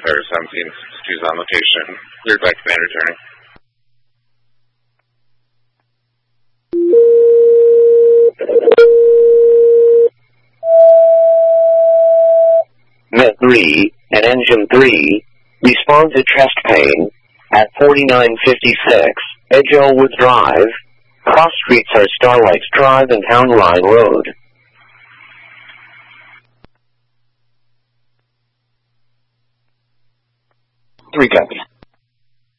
Empire 1762 is on location. Cleared by Commander Turner. Met 3 and Engine 3 respond to chest pain at 4956 Edge Elwood Drive. Cross streets are Starlight Drive and Town Line Road. 3 copy.